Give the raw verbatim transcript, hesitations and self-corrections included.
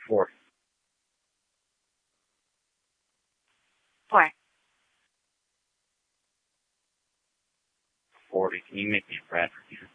Four. Four. Forty. Can you make me a Bradford, please?